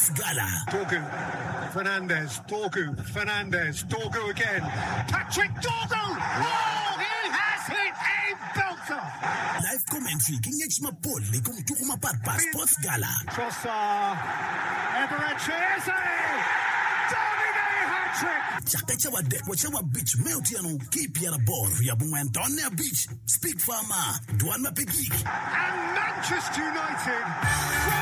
Sports Gala. Dorgu Fernandez, Dorgu again. Patrick Dorgu! Oh, he has hit a belter! Live commentary, King H. Mapoli, kung tukuma patpa, Sports Gala. Trossard, Eberechi, Domine hat-trick! Chaka chawa dekwa chawa beach, meutiano, keep yara ball, Yabunga Antonia Beach, Speak Farmer, Duan Mapegik. And Manchester United